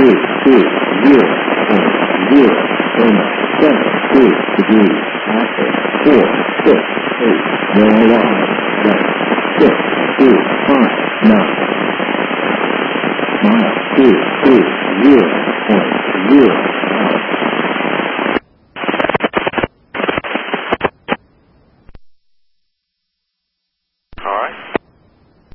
degrees. After 4, 6, 8, roll on, right, 6, 2, 5, 9. Mile 2, 0.0.